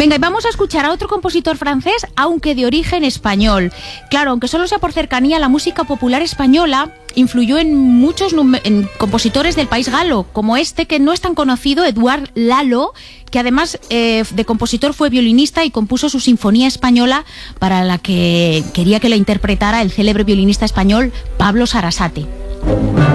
Venga, y vamos a escuchar a otro compositor francés, aunque de origen español. Claro, aunque solo sea por cercanía, la música popular española influyó en muchos compositores del país galo, como este que no es tan conocido, Eduard Lalo, que además de compositor fue violinista y compuso su Sinfonía Española, para la que quería que la interpretara el célebre violinista español Pablo Sarasate.